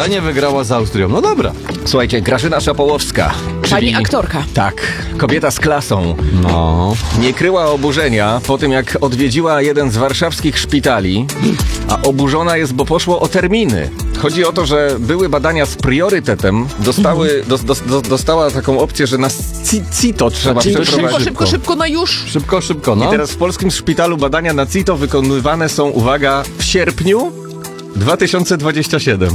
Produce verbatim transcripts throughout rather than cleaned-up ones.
Dania wygrała z Austrią. No dobra. Słuchajcie, Grażyna Szapołowska. Pani czyli- aktorka. Tak, kobieta z klasą. No. Nie kryła oburzenia po tym, jak odwiedziła jeden z warszawskich szpitali, a oburzona jest, bo poszło o terminy. Chodzi o to, że były badania z priorytetem, dostały, dos, dos, dos, dostała taką opcję, że na ci- CITO trzeba Czyli przeprowadzić. szybko, szybko, szybko, no już. Szybko, szybko, I no. teraz w polskim szpitalu badania na CITO wykonywane są, uwaga, w sierpniu dwa tysiące dwudziestego siódmego.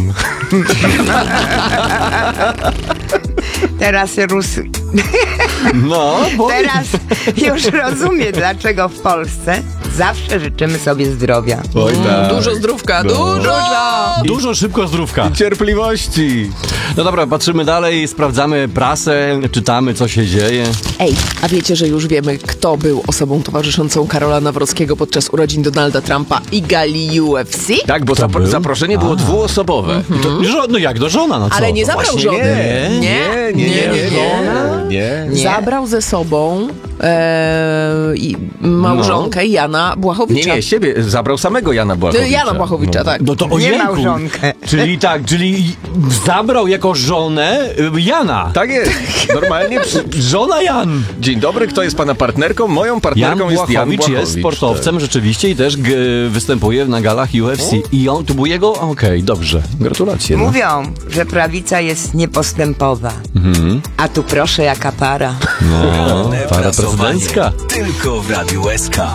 Teraz Rus... No, bo... Teraz już rozumiem, dlaczego w Polsce zawsze życzymy sobie zdrowia. Oj, tak. Dużo zdrówka, No. dużo! Dużo szybko zdrówka. Cierpliwości. No dobra, patrzymy dalej, sprawdzamy prasę, czytamy, co się dzieje. Ej, a wiecie, że już wiemy, kto był osobą towarzyszącą Karola Nawrockiego podczas urodzin Donalda Trumpa i gali U F C? Tak, bo To zapro- był? zaproszenie było A. dwuosobowe. I to, żo- no jak, do żona, no co? Ale nie No zabrał właśnie, żony. Nie, Nie, nie, nie, nie, nie, nie. Nie. Zabrał ze sobą e, i małżonkę Jana Błachowicza. Nie, nie, siebie, zabrał samego Jana Błachowicza. Jana Błachowicza, No. tak. No to Nie ojejku. małżonkę. Czyli tak, czyli zabrał jako żonę y, Jana. Tak jest, normalnie. Przy... Żona Jan. Dzień dobry, kto jest pana partnerką? Moją Jan partnerką jest Jan Błachowicz Błachowicz. jest sportowcem rzeczywiście i też g- występuje na galach U F C. I on, to był jego? Okej, dobrze. Gratulacje. No. Mówią, że prawica jest niepostępowa. A tu proszę, jaka para. No, para prezydencka. Tylko w Radiu S K.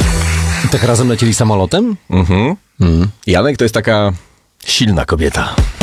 Tak razem lecieli samolotem? Mhm. Janek to jest taka silna kobieta.